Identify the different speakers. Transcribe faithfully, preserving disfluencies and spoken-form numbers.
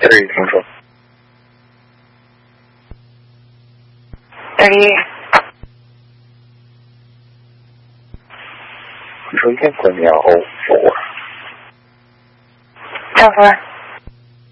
Speaker 1: 可以听说。
Speaker 2: 大姨，
Speaker 1: 你说一天过年哦，有啊。
Speaker 2: 丈夫。